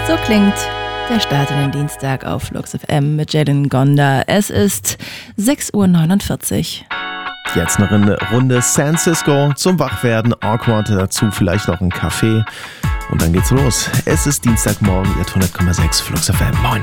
So klingt der Start in den Dienstag auf Flux FM mit Jalen Gonda. Es ist 6:49 Uhr. Jetzt noch eine Runde San Cisco zum Wachwerden, Awkward, dazu vielleicht noch ein Kaffee und dann geht's los. Es ist Dienstagmorgen, ihr 100,6 Flux FM. Moin.